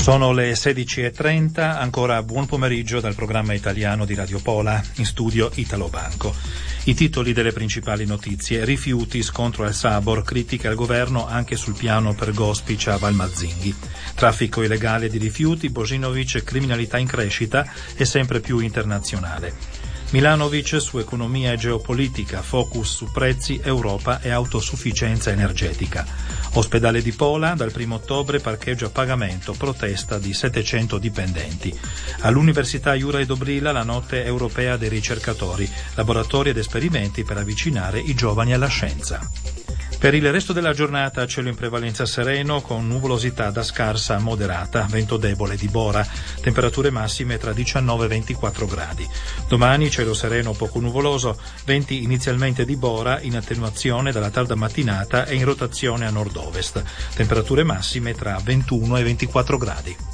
Sono le 16:30, ancora buon pomeriggio dal programma italiano di Radio Pola, in studio Italo Banco. I titoli delle principali notizie: rifiuti, scontro al Sabor, critica al governo anche sul piano per Gospicia a Valmazzinghi. Traffico illegale di rifiuti, Božinović, criminalità in crescita e sempre più internazionale. Milanović su economia e geopolitica, focus su prezzi, Europa e autosufficienza energetica. Ospedale di Pola, dal 1 ottobre parcheggio a pagamento, protesta di 700 dipendenti. All'Università Juraj Dobrila la notte europea dei ricercatori, laboratori ed esperimenti per avvicinare i giovani alla scienza. Per il resto della giornata cielo in prevalenza sereno con nuvolosità da scarsa a moderata, vento debole di Bora, temperature massime tra 19 e 24 gradi. Domani cielo sereno poco nuvoloso, venti inizialmente di Bora in attenuazione dalla tarda mattinata e in rotazione a nord-ovest, temperature massime tra 21 e 24 gradi.